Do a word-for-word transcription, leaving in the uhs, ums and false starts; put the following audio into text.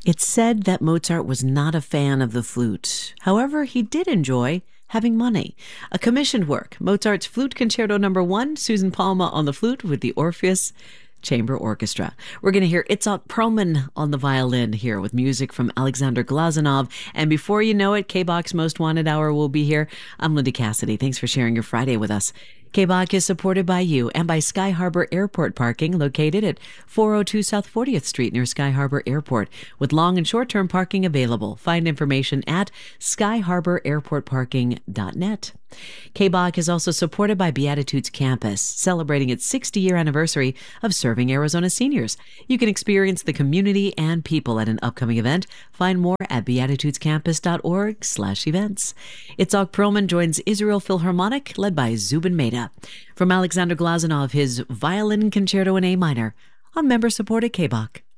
It's said that Mozart was not a fan of the flute. However, he did enjoy having money. A commissioned work, Mozart's Flute Concerto Number One, Susan Palma on the flute with the Orpheus Chamber Orchestra. We're going to hear Itzhak Perlman on the violin here with music from Alexander Glazunov. And before you know it, K-Bach's Most Wanted Hour will be here. I'm Linda Cassidy. Thanks for sharing your Friday with us. K-Bach is supported by you and by Sky Harbor Airport Parking, located at four oh two South fortieth Street near Sky Harbor Airport, with long and short-term parking available. Find information at sky harbor airport parking dot net. K-Bach is also supported by Beatitudes Campus, celebrating its sixty-year anniversary of serving Arizona seniors. You can experience the community and people at an upcoming event. Find more at beatitudes campus dot org slash events. Itzhak Perlman joins Israel Philharmonic, led by Zubin Mehta. From Alexander Glazunov, his Violin Concerto in A minor, on member-supported K-Bach.